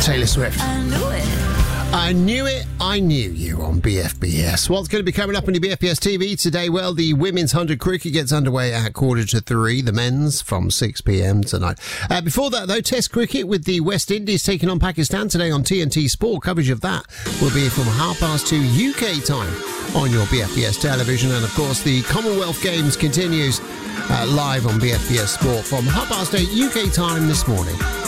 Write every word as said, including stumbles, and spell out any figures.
Taylor Swift. I knew it. I knew it, I knew you on B F B S. What's going to be coming up on your B F B S T V today? Well, the women's one hundred cricket gets underway at quarter to three. The men's from six p.m. tonight. Uh, before that, though, Test cricket with the West Indies taking on Pakistan today on T N T Sport. Coverage of that will be from half past two U K time on your B F B S television. And, of course, the Commonwealth Games continues uh, live on B F B S Sport from half past eight U K time this morning.